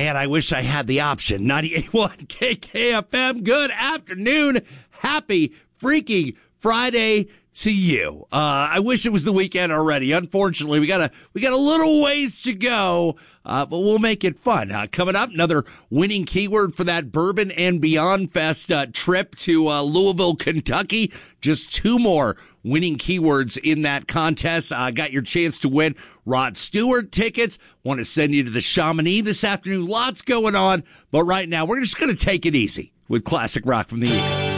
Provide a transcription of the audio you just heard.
man, I wish I had the option. 98.1 KKFM. Good afternoon. Happy freaking Friday to you. I wish it was the weekend already. Unfortunately, we got a little ways to go, but we'll make it fun. Coming up, another winning keyword for that Bourbon and Beyond Fest trip to Louisville, Kentucky. Just two more winning keywords in that contest. Got your chance to win Rod Stewart tickets. Want to send you to the Chamonix this afternoon. Lots going on, but right now we're just going to take it easy with classic rock from the Eagles.